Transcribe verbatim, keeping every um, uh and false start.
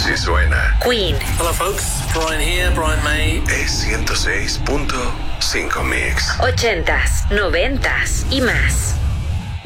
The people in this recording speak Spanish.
Así suena Queen. Hello folks, Brian here, Brian May. E ciento seis punto cinco Mix. Ochentas, noventas y más.